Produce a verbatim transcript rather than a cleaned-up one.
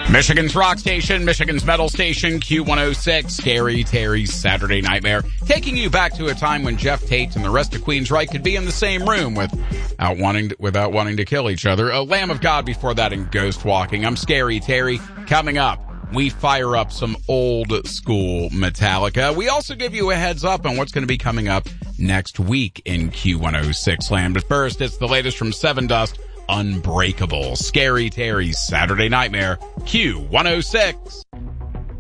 Michigan's rock station, Michigan's metal station, Q one oh six, Scary Terry's Saturday Nightmare, taking you back to a time when Jeff Tate and the rest of Queensryche could be in the same room without wanting to, without wanting to kill each other. A Lamb of God before that and Ghost Walking. I'm Scary Terry. Coming up, we fire up some old school Metallica. We also give you a heads up on what's going to be coming up next week in Q one oh six land. But first, it's the latest from Seven Dust, Unbreakable. Scary Terry's Saturday Nightmare, Q one oh six.